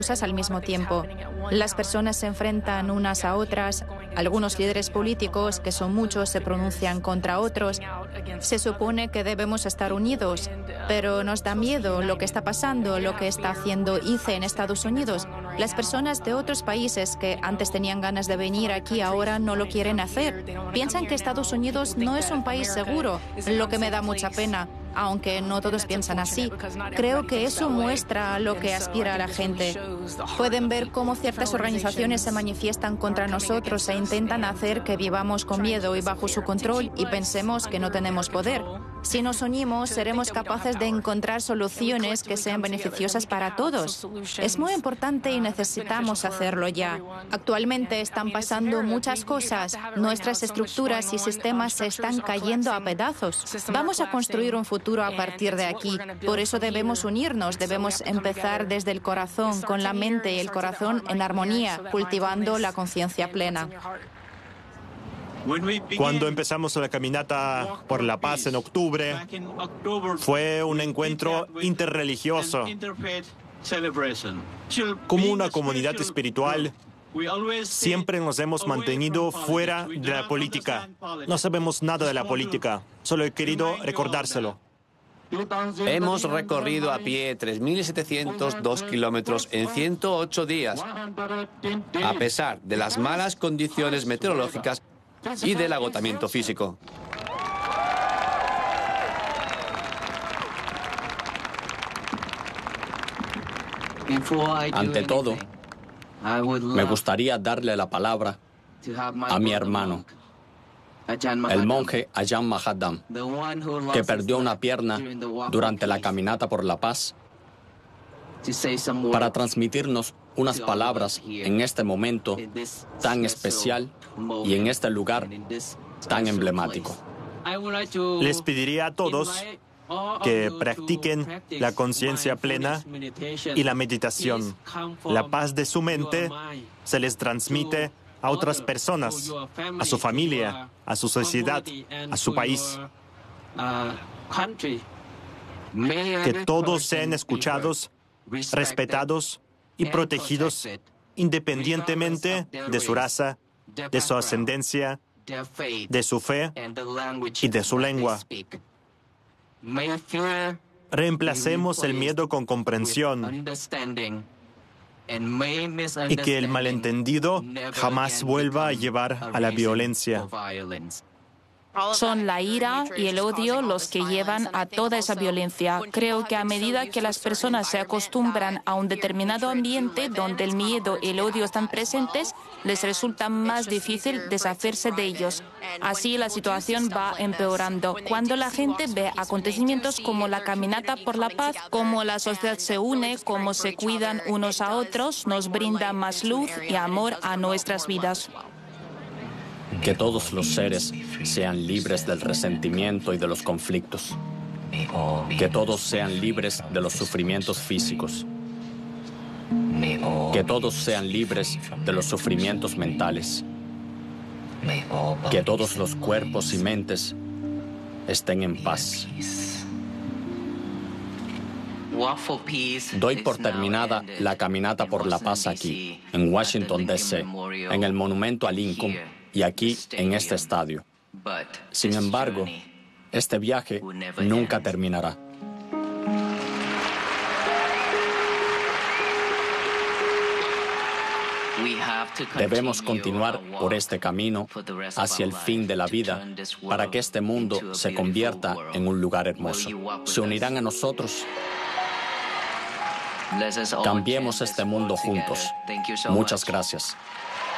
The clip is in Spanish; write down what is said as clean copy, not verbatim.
cosas al mismo tiempo. Las personas se enfrentan unas a otras. Algunos líderes políticos, que son muchos, se pronuncian contra otros. Se supone que debemos estar unidos, pero nos da miedo lo que está pasando, lo que está haciendo ICE en Estados Unidos. Las personas de otros países que antes tenían ganas de venir aquí ahora no lo quieren hacer. Piensan que Estados Unidos no es un país seguro, lo que me da mucha pena. Aunque no todos piensan así, creo que eso muestra a lo que aspira a la gente. Pueden ver cómo ciertas organizaciones se manifiestan contra nosotros e intentan hacer que vivamos con miedo y bajo su control y pensemos que no tenemos poder. Si nos unimos, seremos capaces de encontrar soluciones que sean beneficiosas para todos. Es muy importante y necesitamos hacerlo ya. Actualmente están pasando muchas cosas. Nuestras estructuras y sistemas se están cayendo a pedazos. Vamos a construir un futuro a partir de aquí. Por eso debemos unirnos, debemos empezar desde el corazón, con la mente y el corazón en armonía, cultivando la conciencia plena. Cuando empezamos la caminata por la paz en octubre, fue un encuentro interreligioso. Como una comunidad espiritual, siempre nos hemos mantenido fuera de la política. No sabemos nada de la política, solo he querido recordárselo. Hemos recorrido a pie 3.702 kilómetros en 108 días, a pesar de las malas condiciones meteorológicas y del agotamiento físico. Ante todo, me gustaría darle la palabra a mi hermano, el monje Ajahn Mahatma, que perdió una pierna durante la caminata por la paz, para transmitirnos unas palabras en este momento tan especial y en este lugar tan emblemático. Les pediría a todos que practiquen la conciencia plena y la meditación. La paz de su mente se les transmite a otras personas, a su familia, a su sociedad, a su país. Que todos sean escuchados, respetados y protegidos independientemente de su raza, de su ascendencia, de su fe y de su lengua. Reemplacemos el miedo con comprensión y que el malentendido jamás vuelva a llevar a la violencia. Son la ira y el odio los que llevan a toda esa violencia. Creo que a medida que las personas se acostumbran a un determinado ambiente donde el miedo y el odio están presentes, les resulta más difícil deshacerse de ellos. Así la situación va empeorando. Cuando la gente ve acontecimientos como la caminata por la paz, cómo la sociedad se une, cómo se cuidan unos a otros, nos brinda más luz y amor a nuestras vidas. Que todos los seres sean libres del resentimiento y de los conflictos. Que todos sean libres de los sufrimientos físicos. Que todos sean libres de los sufrimientos mentales. Que todos los cuerpos y mentes estén en paz. Doy por terminada la caminata por la paz aquí, en Washington, D.C., en el monumento a Lincoln, y aquí en este estadio. Sin embargo, este viaje nunca terminará. Debemos continuar por este camino hacia el fin de la vida para que este mundo se convierta en un lugar hermoso. ¿Se unirán a nosotros? Cambiemos este mundo juntos. Muchas gracias.